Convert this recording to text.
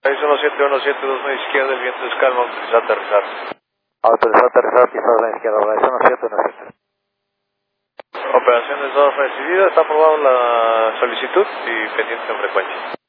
País 1717, izquierda, el viento es calma, autorizado a aterrizar. Autorizado a aterrizar, pisado a la izquierda, País 1717. Operaciones 2 recibida, está aprobada la solicitud y pendiente en frecuencia.